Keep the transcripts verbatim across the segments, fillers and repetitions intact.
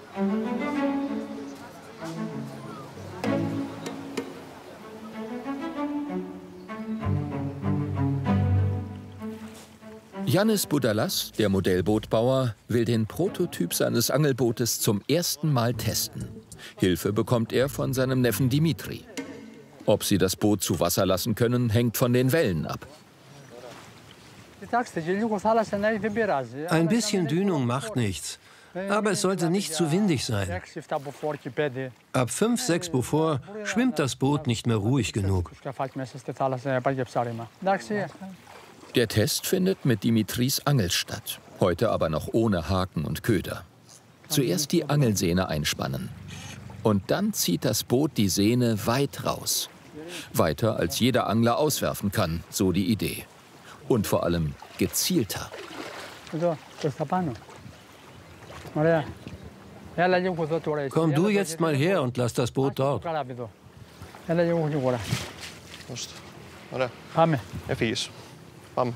Yannis Boudalas, der Modellbootbauer, will den Prototyp seines Angelbootes zum ersten Mal testen. Hilfe bekommt er von seinem Neffen Dimitri. Ob sie das Boot zu Wasser lassen können, hängt von den Wellen ab. Ein bisschen Dünung macht nichts. Aber es sollte nicht zu windig sein. Ab fünf, sechs Beaufort schwimmt das Boot nicht mehr ruhig genug. Der Test findet mit Dimitris Angel statt. Heute aber noch ohne Haken und Köder. Zuerst die Angelsehne einspannen. Und dann zieht das Boot die Sehne weit raus. Weiter als jeder Angler auswerfen kann, so die Idee. Und vor allem gezielter. Komm du jetzt mal her und lass das Boot dort. Πάμε.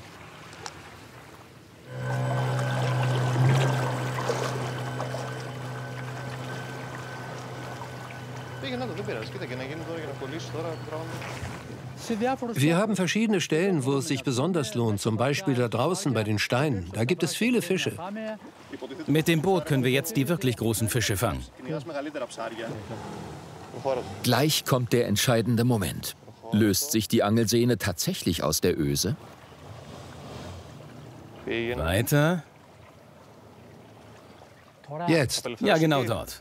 Wir haben verschiedene Stellen, wo es sich besonders lohnt. Zum Beispiel da draußen bei den Steinen. Da gibt es viele Fische. Mit dem Boot können wir jetzt die wirklich großen Fische fangen. Gleich kommt der entscheidende Moment. Löst sich die Angelsehne tatsächlich aus der Öse? Weiter. Jetzt. Ja, genau dort.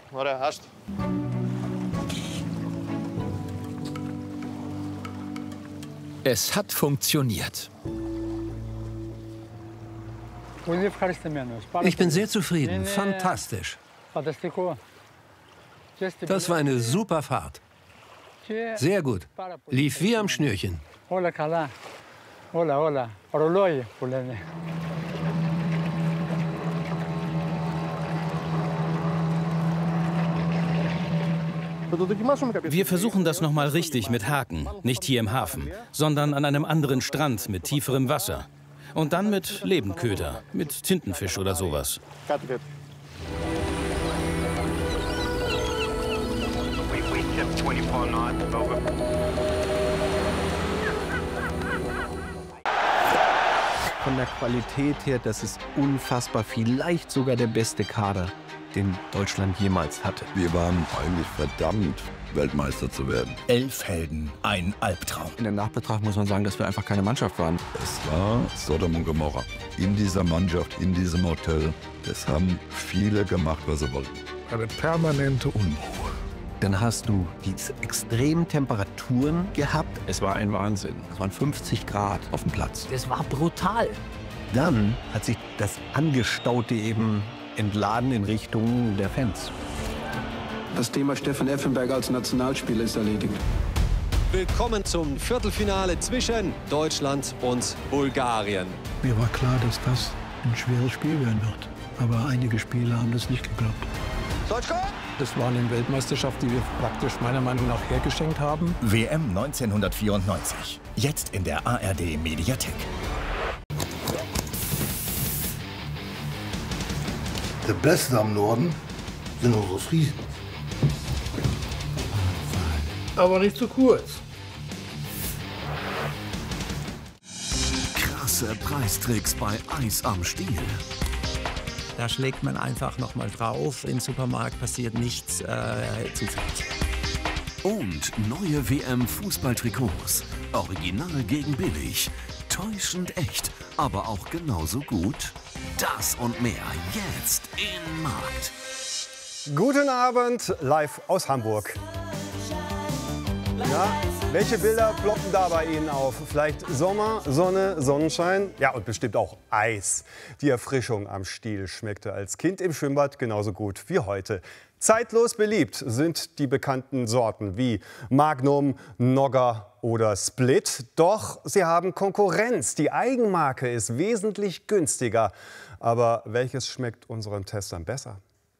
Es hat funktioniert. Ich bin sehr zufrieden. Fantastisch. Das war eine super Fahrt. Sehr gut. Lief wie am Schnürchen. Wir versuchen das noch mal richtig mit Haken. Nicht hier im Hafen, sondern an einem anderen Strand mit tieferem Wasser. Und dann mit Lebenköder, mit Tintenfisch oder sowas. Von der Qualität her, das ist unfassbar, vielleicht sogar der beste Kader, den Deutschland jemals hatte. Wir waren eigentlich verdammt, Weltmeister zu werden. Elf Helden, ein Albtraum. In der Nachbetrachtung muss man sagen, dass wir einfach keine Mannschaft waren. Es war Sodom und Gomorra. In dieser Mannschaft, in diesem Hotel, es haben viele gemacht, was sie wollten. Eine permanente Unruhe. Dann hast du diese extremen Temperaturen gehabt. Es war ein Wahnsinn. Es waren fünfzig Grad auf dem Platz. Das war brutal. Dann hat sich das Angestaute eben entladen in Richtung der Fans. Das Thema Stefan Effenberg als Nationalspieler ist erledigt. Willkommen zum Viertelfinale zwischen Deutschland und Bulgarien. Mir war klar, dass das ein schweres Spiel werden wird. Aber einige Spieler haben das nicht geglaubt. Das war eine Weltmeisterschaft, die wir praktisch meiner Meinung nach hergeschenkt haben. W M neunzehnhundertvierundneunzig. Jetzt in der A R D Mediathek. Der Beste am Norden sind unsere Friesen. Aber nicht zu kurz. Krasse Preistricks bei Eis am Stiel. Da schlägt man einfach noch mal drauf. Im Supermarkt passiert nichts äh, zufällig. Und neue W M-Fußballtrikots. Original gegen billig. Täuschend echt, aber auch genauso gut. Das und mehr jetzt in Markt. Guten Abend, live aus Hamburg. Ja, welche Bilder ploppen da bei Ihnen auf? Vielleicht Sommer, Sonne, Sonnenschein? Ja, und bestimmt auch Eis. Die Erfrischung am Stiel schmeckte als Kind im Schwimmbad genauso gut wie heute. Zeitlos beliebt sind die bekannten Sorten wie Magnum, Nogger oder Split. Doch sie haben Konkurrenz. Die Eigenmarke ist wesentlich günstiger. Aber welches schmeckt unseren Testern besser?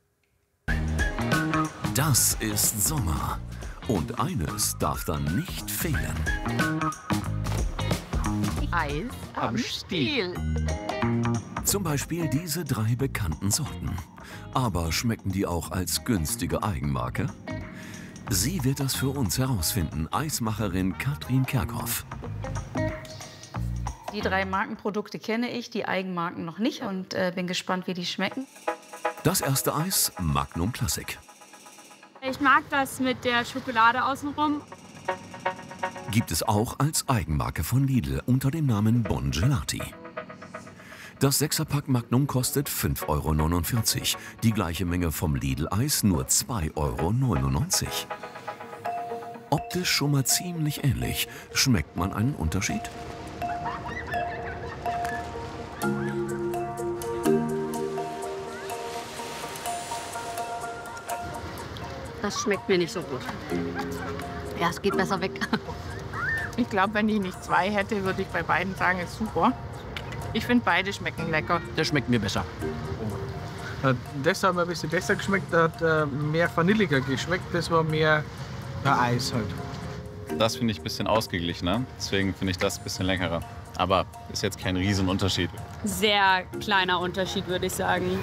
Das ist Sommer. Und eines darf dann nicht fehlen. Eis am Stiel. Zum Beispiel diese drei bekannten Sorten. Aber schmecken die auch als günstige Eigenmarke? Sie wird das für uns herausfinden, Eismacherin Katrin Kerkhoff. Die drei Markenprodukte kenne ich, die Eigenmarken noch nicht und äh, bin gespannt, wie die schmecken. Das erste Eis, Magnum Classic. Ich mag das mit der Schokolade außenrum. Gibt es auch als Eigenmarke von Lidl unter dem Namen Bon Gelati. Das Sechserpack Magnum kostet fünf Euro neunundvierzig. Die gleiche Menge vom Lidl-Eis nur zwei Euro neunundneunzig. Optisch schon mal ziemlich ähnlich. Schmeckt man einen Unterschied? Das schmeckt mir nicht so gut. Ja, es geht besser weg. Ich glaube, wenn ich nicht zwei hätte, würde ich bei beiden sagen, ist super. Ich finde, beide schmecken lecker. Der schmeckt mir besser. Äh, das hat mir ein bisschen besser geschmeckt. Der hat äh, mehr vanilliger geschmeckt. Das war mehr ja, Eis halt. Das finde ich ein bisschen ausgeglichener. Deswegen finde ich das ein bisschen leckerer. Aber ist jetzt kein Riesenunterschied. Sehr kleiner Unterschied, würde ich sagen.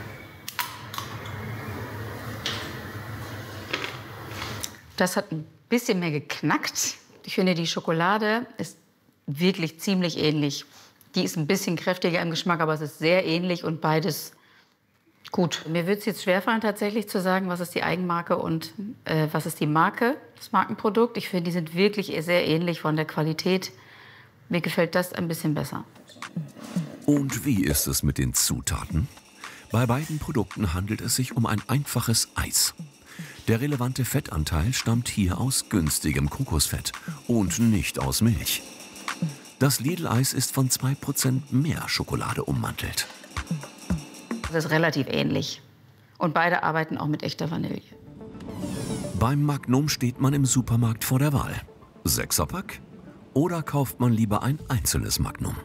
Das hat ein bisschen mehr geknackt. Ich finde, die Schokolade ist wirklich ziemlich ähnlich. Die ist ein bisschen kräftiger im Geschmack, aber es ist sehr ähnlich und beides gut. Mir wird es jetzt schwerfallen, tatsächlich zu sagen, was ist die Eigenmarke und äh, was ist die Marke, das Markenprodukt. Ich finde, die sind wirklich sehr ähnlich von der Qualität. Mir gefällt das ein bisschen besser. Und wie ist es mit den Zutaten? Bei beiden Produkten handelt es sich um ein einfaches Eis. Der relevante Fettanteil stammt hier aus günstigem Kokosfett und nicht aus Milch. Das Lidl-Eis ist von zwei Prozent mehr Schokolade ummantelt. Das ist relativ ähnlich. Und beide arbeiten auch mit echter Vanille. Beim Magnum steht man im Supermarkt vor der Wahl. Sechserpack? Oder kauft man lieber ein einzelnes Magnum?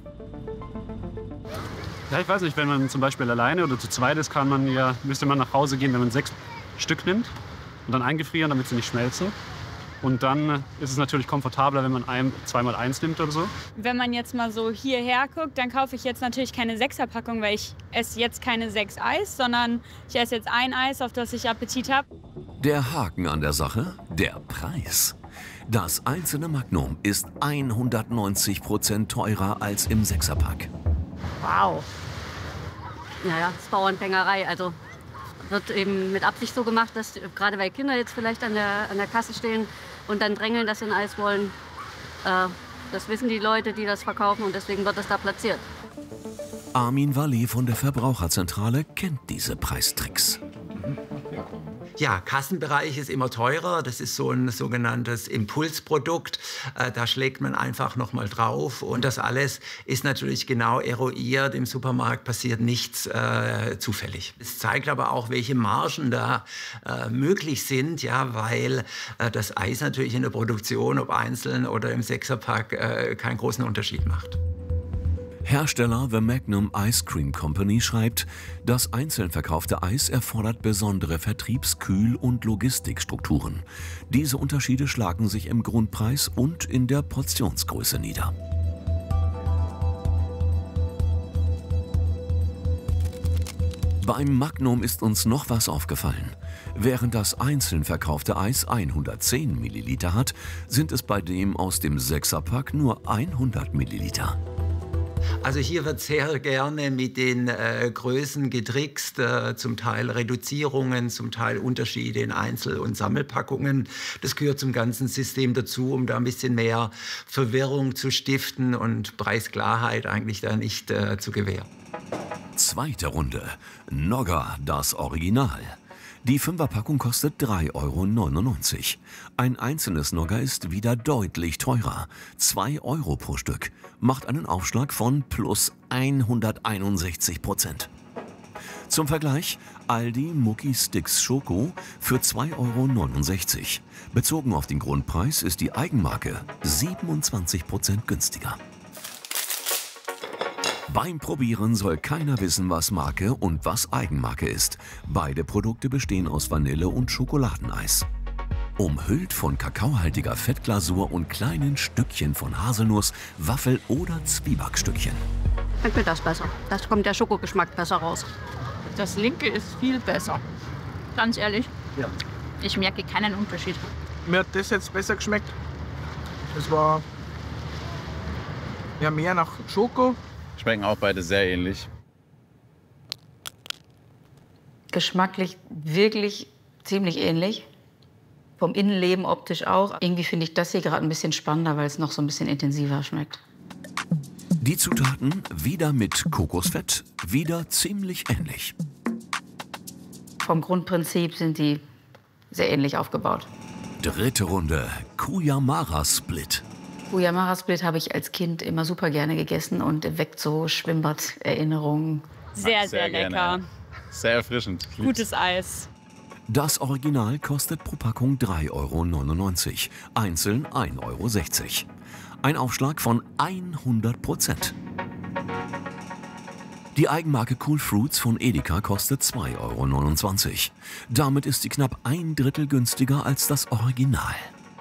Ja, ich weiß nicht, wenn man zum Beispiel alleine oder zu zweit ist, kann man ja, müsste man nach Hause gehen, wenn man sechs Stück nimmt und dann eingefrieren, damit sie nicht schmelzen. Und dann ist es natürlich komfortabler, wenn man ein, zweimal eins nimmt oder so. Wenn man jetzt mal so hierher guckt, dann kaufe ich jetzt natürlich keine Sechserpackung, weil ich esse jetzt keine sechs Eis, sondern ich esse jetzt ein Eis, auf das ich Appetit habe. Der Haken an der Sache? Der Preis. Das einzelne Magnum ist hundertneunzig Prozent teurer als im Sechserpack. Wow. Naja, das ist Bauernfängerei. Also wird eben mit Absicht so gemacht, dass gerade weil Kinder jetzt vielleicht an der, an der Kasse stehen und dann drängeln, dass sie ein Eis wollen. Äh, das wissen die Leute, die das verkaufen und deswegen wird es da platziert. Armin Walli von der Verbraucherzentrale kennt diese Preistricks. Ja, Kassenbereich ist immer teurer. Das ist so ein sogenanntes Impulsprodukt. Äh, da schlägt man einfach noch mal drauf. Und das alles ist natürlich genau eruiert. Im Supermarkt passiert nichts äh, zufällig. Es zeigt aber auch, welche Margen da äh, möglich sind, ja, weil äh, das Eis natürlich in der Produktion, ob einzeln oder im Sechserpack, äh, keinen großen Unterschied macht. Hersteller The Magnum Ice Cream Company schreibt, das einzeln verkaufte Eis erfordert besondere Vertriebs-, Kühl- und Logistikstrukturen. Diese Unterschiede schlagen sich im Grundpreis und in der Portionsgröße nieder. Beim Magnum ist uns noch was aufgefallen. Während das einzeln verkaufte Eis hundertzehn Milliliter hat, sind es bei dem aus dem Sechserpack nur hundert Milliliter. Also hier wird sehr gerne mit den äh, Größen getrickst, äh, zum Teil Reduzierungen, zum Teil Unterschiede in Einzel- und Sammelpackungen. Das gehört zum ganzen System dazu, um da ein bisschen mehr Verwirrung zu stiften und Preisklarheit eigentlich da nicht äh, zu gewähren. Zweite Runde. Nogga, das Original. Die Fünferpackung kostet drei Euro neunundneunzig. Ein einzelnes Nogga ist wieder deutlich teurer. zwei Euro pro Stück. Macht einen Aufschlag von plus hunderteinundsechzig Prozent. Zum Vergleich, Aldi Mucki Sticks Schoko für zwei Euro neunundsechzig. Bezogen auf den Grundpreis ist die Eigenmarke siebenundzwanzig Prozent günstiger. Beim Probieren soll keiner wissen, was Marke und was Eigenmarke ist. Beide Produkte bestehen aus Vanille- und Schokoladeneis. Umhüllt von kakaohaltiger Fettglasur und kleinen Stückchen von Haselnuss, Waffel- oder Zwiebackstückchen. Schmeckt mir das besser. Da kommt der Schokogeschmack besser raus. Das linke ist viel besser. Ganz ehrlich, Ja. ich merke keinen Unterschied. Mir hat das jetzt besser geschmeckt. Es war ja mehr nach Schoko. Schmecken auch beide sehr ähnlich. Geschmacklich wirklich ziemlich ähnlich. Vom Innenleben optisch auch. Irgendwie finde ich das hier gerade ein bisschen spannender, weil es noch so ein bisschen intensiver schmeckt. Die Zutaten wieder mit Kokosfett, wieder ziemlich ähnlich. Vom Grundprinzip sind die sehr ähnlich aufgebaut. Dritte Runde, Cuyamara Split. Cuyamara Split habe ich als Kind immer super gerne gegessen und weckt so Schwimmbad-Erinnerungen. Sehr, sehr, Sehr lecker. gerne. Sehr erfrischend. Gutes Eis. Das Original kostet pro Packung drei Euro neunundneunzig, einzeln ein Euro sechzig. Ein Aufschlag von hundert Prozent. Die Eigenmarke Cool Fruits von Edeka kostet zwei Euro neunundzwanzig. Damit ist sie knapp ein Drittel günstiger als das Original.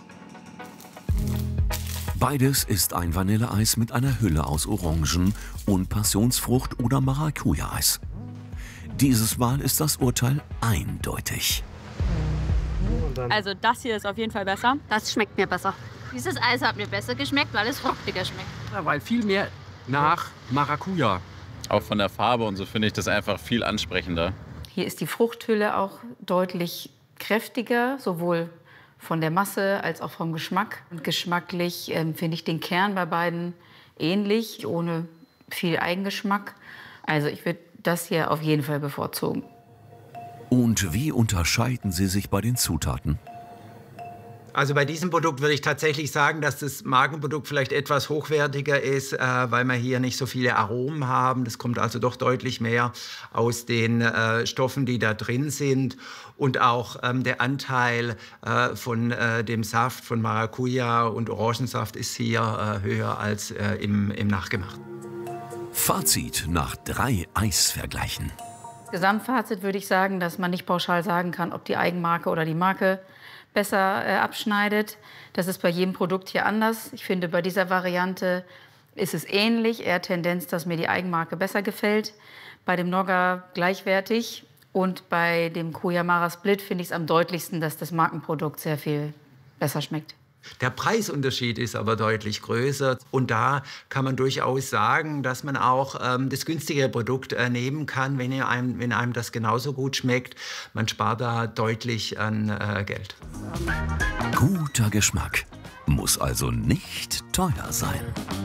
Beides ist ein Vanilleeis mit einer Hülle aus Orangen und Passionsfrucht oder Maracuja-Eis. Dieses Mal ist das Urteil eindeutig. Also das hier ist auf jeden Fall besser. Das schmeckt mir besser. Dieses Eis hat mir besser geschmeckt, weil es fruchtiger schmeckt. Ja, weil viel mehr nach Maracuja. Auch von der Farbe und so finde ich das einfach viel ansprechender. Hier ist die Fruchthülle auch deutlich kräftiger, sowohl von der Masse als auch vom Geschmack. Und geschmacklich ähm, finde ich den Kern bei beiden ähnlich, ohne viel Eigengeschmack. Also ich würde das hier auf jeden Fall bevorzugen. Und wie unterscheiden sie sich bei den Zutaten? Also bei diesem Produkt würde ich tatsächlich sagen, dass das Markenprodukt vielleicht etwas hochwertiger ist, äh, weil wir hier nicht so viele Aromen haben. Das kommt also doch deutlich mehr aus den äh, Stoffen, die da drin sind. Und auch ähm, der Anteil äh, von äh, dem Saft von Maracuja und Orangensaft ist hier äh, höher als äh, im, im Nachgemachten. Fazit nach drei Eisvergleichen. Gesamtfazit würde ich sagen, dass man nicht pauschal sagen kann, ob die Eigenmarke oder die Marke besser äh, abschneidet. Das ist bei jedem Produkt hier anders. Ich finde, bei dieser Variante ist es ähnlich, eher Tendenz, dass mir die Eigenmarke besser gefällt. Bei dem Nogga gleichwertig und bei dem Cuyamara Split finde ich es am deutlichsten, dass das Markenprodukt sehr viel besser schmeckt. Der Preisunterschied ist aber deutlich größer. Und da kann man durchaus sagen, dass man auch ähm, das günstigere Produkt äh, nehmen kann, wenn einem, wenn einem das genauso gut schmeckt. Man spart da deutlich an äh, Geld. Guter Geschmack muss also nicht teuer sein.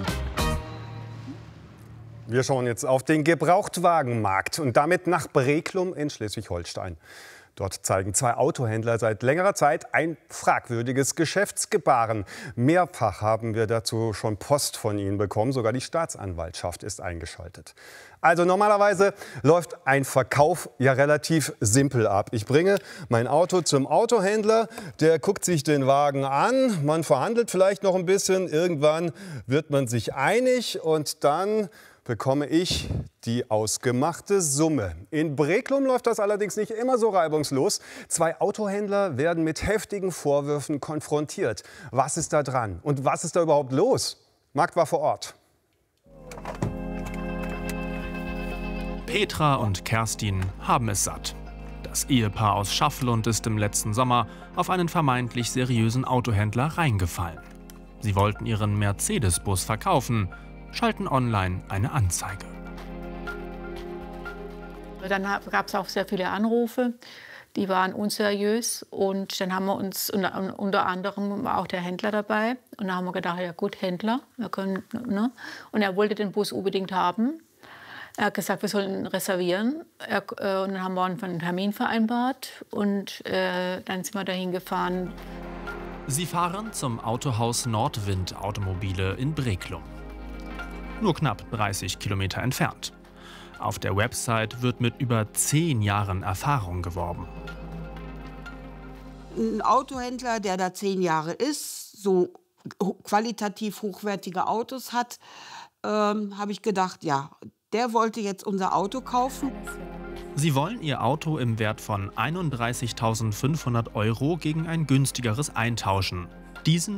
Wir schauen jetzt auf den Gebrauchtwagenmarkt und damit nach Breklum in Schleswig-Holstein. Dort zeigen zwei Autohändler seit längerer Zeit ein fragwürdiges Geschäftsgebaren. Mehrfach haben wir dazu schon Post von ihnen bekommen. Sogar die Staatsanwaltschaft ist eingeschaltet. Also normalerweise läuft ein Verkauf ja relativ simpel ab. Ich bringe mein Auto zum Autohändler, der guckt sich den Wagen an, man verhandelt vielleicht noch ein bisschen, irgendwann wird man sich einig und dann bekomme ich die ausgemachte Summe. In Breklum läuft das allerdings nicht immer so reibungslos. Zwei Autohändler werden mit heftigen Vorwürfen konfrontiert. Was ist da dran und was ist da überhaupt los? Marc war vor Ort. Petra und Kerstin haben es satt. Das Ehepaar aus Schaflund ist im letzten Sommer auf einen vermeintlich seriösen Autohändler reingefallen. Sie wollten ihren Mercedes-Bus verkaufen, schalten online eine Anzeige. Dann gab es auch sehr viele Anrufe, die waren unseriös. Und dann haben wir uns, unter, unter anderem war auch der Händler dabei. Und dann haben wir gedacht, ja gut, Händler, wir können, ne? Und er wollte den Bus unbedingt haben. Er hat gesagt, wir sollen ihn reservieren. Er, äh, und dann haben wir einen Termin vereinbart. Und äh, dann sind wir dahin gefahren. Sie fahren zum Autohaus Nordwind Automobile in Breklum. Nur knapp dreißig Kilometer entfernt. Auf der Website wird mit über zehn Jahren Erfahrung geworben. Ein Autohändler, der da zehn Jahre ist, so qualitativ hochwertige Autos hat, ähm, habe ich gedacht, ja, der wollte jetzt unser Auto kaufen. Sie wollen ihr Auto im Wert von einunddreißigtausendfünfhundert Euro gegen ein günstigeres eintauschen. Diesen